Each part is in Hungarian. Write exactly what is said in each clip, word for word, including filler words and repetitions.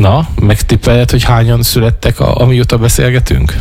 Na, megtippeled, hogy hányan születtek, a, amióta beszélgetünk?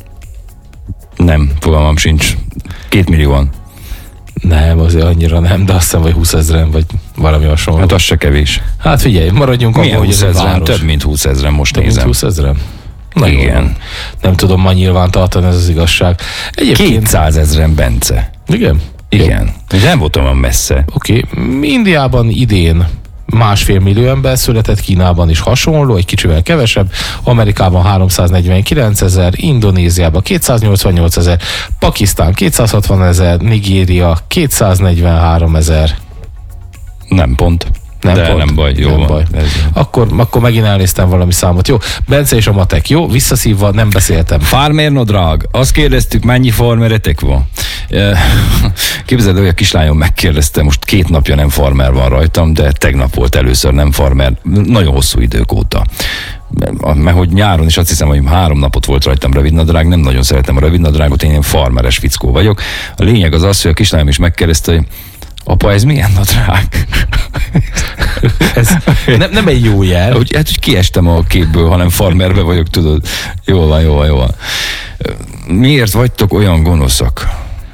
Nem, fogalmam sincs. Két millióan. Nem, azért annyira nem, de azt hiszem, vagy húszezren, vagy valami hasonló. Hát az se kevés. Hát figyelj, maradjunk abban, hogy ez a város. Több mint húszezren most Több nézem. mint húszezren? Na igen. Jó, nem tudom ma nyilván tartani, ez az igazság. Egyébként... kétszázezren, Bence. Igen? Igen. Jó. Nem voltam olyan messze. Oké. Okay. Indiában idén másfél millió ember született, Kínában is hasonló, egy kicsivel kevesebb, Amerikában háromszáznegyvenkilenc ezer, Indonéziában kétszáznyolcvannyolc ezer, Pakisztán kétszázhatvan ezer, Nigéria kétszáznegyvenhárom ezer. Nem pont. Nem, de pont. nem baj, jó nem van. Baj. Akkor, akkor megint elnéztem valami számot. Jó, Bence és a matek. Jó, visszaszívva nem beszéltem. Farmer no drag. Azt kérdeztük, mennyi farmeretek van? Képzeld, hogy a kislányom megkérdezte, most két napja nem farmer van rajtam, de tegnap volt először nem farmer, nagyon hosszú idők óta. Mert hogy nyáron is azt hiszem, hogy három napot volt rajtam rövidnadrág, nem nagyon szeretem a rövidnadrágot, én ilyen farmeres fickó vagyok. A lényeg az az, hogy a kislányom is megkérdezte, hogy apa, ez milyen nadrág? Ez nem, nem egy jó jel. Hogy, hát, hogy kiestem a képből, hanem farmerbe vagyok, tudod. Jól van, jól van, jól van. Miért vagytok olyan gonoszak?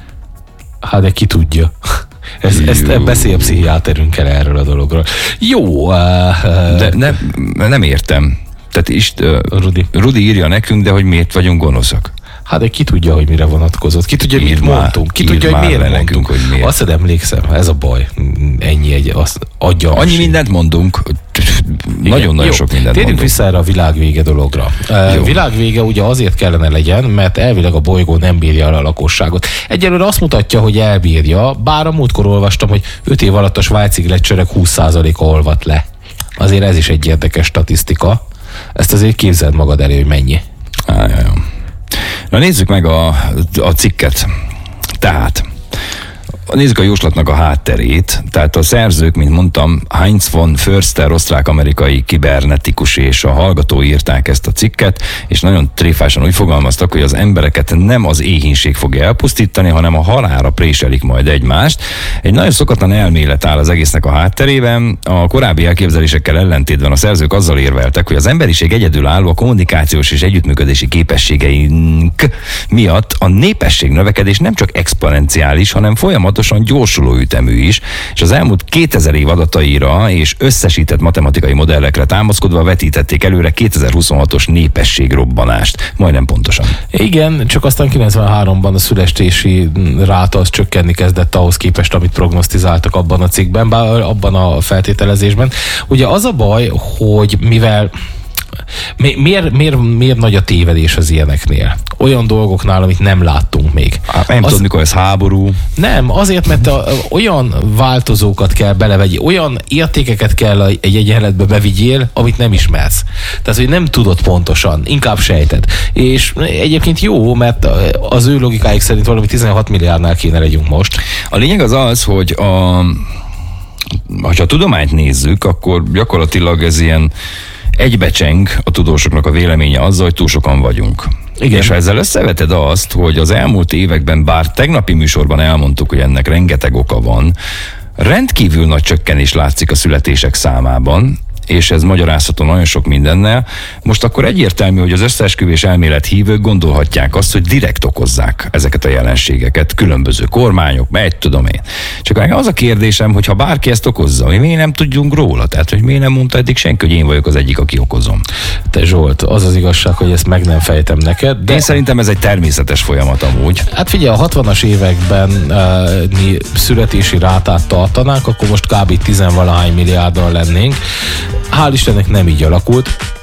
Hát de ki tudja. Ez, ezt beszél a pszichiáterünkkel erről a dologról. Jó. Uh, de nem, nem értem. Tehát is, uh, Rudi. Rudi írja nekünk, de hogy miért vagyunk gonoszak? Hát de ki tudja, hogy mire vonatkozott. Ki tudja, mit mondtunk. Ki tudja, hogy miért mondtunk. Nekünk, hogy miért. Azt emlékszem, ez a baj. Ennyi egy, azt adja. Annyi esély. Mindent mondunk. Nagyon-nagyon sok mindent Térjünk mondunk. vissza erre a világvége dologra. A világvége ugye azért kellene legyen, mert elvileg a bolygó nem bírja el a lakosságot. Egyelőre azt mutatja, hogy elbírja, bár a múltkor olvastam, hogy öt év alatt a svájci gleccserek húsz százaléka olvadt le. Azért ez is egy érdekes statisztika. Ezt azért képzeld magad elé, hogy mennyi. Á, jaj, jaj. Na nézzük meg a, a cikket. Tehát, nézzük a jóslatnak a hátterét. Tehát a szerzők, mint mondtam, Heinz von Förster, osztrák-amerikai kibernetikus és a hallgató írták ezt a cikket, és nagyon tréfásan úgy fogalmaztak, hogy az embereket nem az éhínség fogja elpusztítani, hanem a halálra préselik majd egymást. Egy nagyon szokatlan elmélet áll az egésznek a hátterében. A korábbi elképzelésekkel ellentétben a szerzők azzal érveltek, hogy az emberiség egyedülálló a kommunikációs és együttműködési képességeink miatt a népesség növekedés nem csak exponenciális, hanem folyamatosan gyorsuló ütemű is, és az elmúlt kétezer év adataira és összesített matematikai modellekre támaszkodva vetítették előre kétezer-huszonhatos népességrobbanást. Majdnem pontosan. Igen, csak aztán kilencvenháromban a születési ráta az csökkenni kezdett ahhoz képest, amit prognosztizáltak abban a cikkben, bár abban a feltételezésben. Ugye az a baj, hogy mivel Mi, miért, miért, miért nagy a tévedés az ilyeneknél? Olyan dolgoknál, amit nem láttunk még. Hát nem az, tudod, mikor ez háború. Nem, azért, mert a, olyan változókat kell belevegyi, olyan értékeket kell egy egyenletbe bevigyél, amit nem ismersz. Tehát, hogy nem tudod pontosan, inkább sejted. És egyébként jó, mert az ő logikáik szerint valami tizenhat milliárdnál kéne legyünk most. A lényeg az az, hogy a, ha a tudományt nézzük, akkor gyakorlatilag ez ilyen egybecseng a tudósoknak a véleménye azzal, hogy túl sokan vagyunk. Igen. És ha ezzel összeveted azt, hogy az elmúlt években, bár tegnapi műsorban elmondtuk, hogy ennek rengeteg oka van, rendkívül nagy csökkenés látszik a születések számában, és ez magyarázható nagyon sok mindennel. Most akkor egyértelmű, hogy az összeesküvés elmélet hívők gondolhatják azt, hogy direkt okozzák ezeket a jelenségeket, különböző kormányok, mert tudom én. Csak az a kérdésem, hogy ha bárki ezt okozza, mi miért nem tudjunk róla? Tehát, hogy miért nem mondta eddig senki, hogy én vagyok az egyik, aki okozom? Te Zsolt, az az igazság, hogy ezt meg nem fejtem neked. De... Én szerintem ez egy természetes folyamat amúgy. Hát figyelj, a hatvanas években uh, mi születési rátát tartanánk, akkor most kb. tizenvalahány milliárddal lennénk. Hál' Istennek nem így alakult.